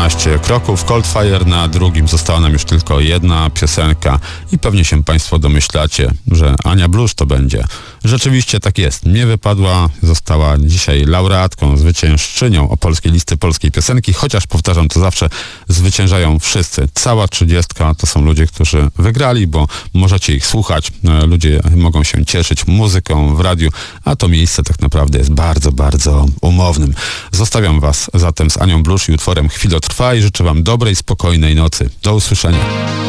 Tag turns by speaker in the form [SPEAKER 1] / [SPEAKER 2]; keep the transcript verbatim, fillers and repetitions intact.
[SPEAKER 1] trzynaście kroków. Coldfire na drugim. Została nam już tylko jedna piosenka i pewnie się Państwo domyślacie, że Ania Blusz to będzie. Rzeczywiście tak jest. Nie wypadła, została dzisiaj laureatką, zwyciężczynią opolskiej listy polskiej piosenki, chociaż powtarzam to zawsze, zwyciężają wszyscy. Cała trzydziestka to są ludzie, którzy wygrali, bo możecie ich słuchać. Ludzie mogą się cieszyć muzyką w radiu, a to miejsce tak naprawdę jest bardzo, bardzo umownym. Zostawiam Was zatem z Anią Blusz i utworem Chwilotrwa i życzę Wam dobrej, spokojnej nocy. Do usłyszenia.